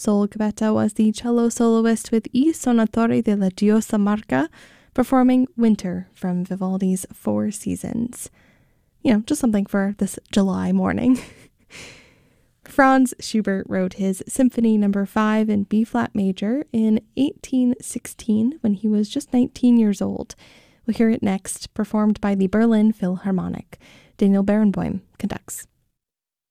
Sol Capetta was the cello soloist with I Sonatori della Diosa Marca, performing Winter from Vivaldi's Four Seasons. Just something for this July morning. Franz Schubert wrote his Symphony No. 5 in B-flat major in 1816 when he was just 19 years old. We'll hear it next, performed by the Berlin Philharmonic. Daniel Barenboim conducts.